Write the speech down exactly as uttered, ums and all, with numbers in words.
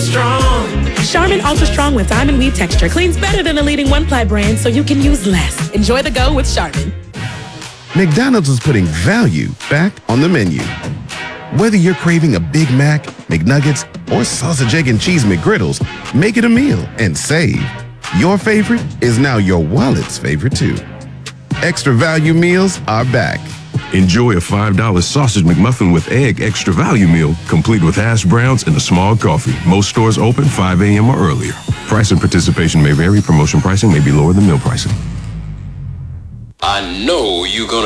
strong. Charmin Ultra Strong with diamond weave texture cleans better than the leading one-ply brand, so you can use less. Enjoy the go with Charmin. McDonald's is putting value back on the menu. Whether you're craving a Big Mac, McNuggets, or sausage, egg, and cheese McGriddles, make it a meal and save. Your favorite is now your wallet's favorite too. Extra value meals are back. Enjoy a five dollar sausage McMuffin with egg extra value meal, complete with hash browns and a small coffee. Most stores open five a.m. or earlier. Price and participation may vary. Promotion pricing may be lower than meal pricing. I know you're gonna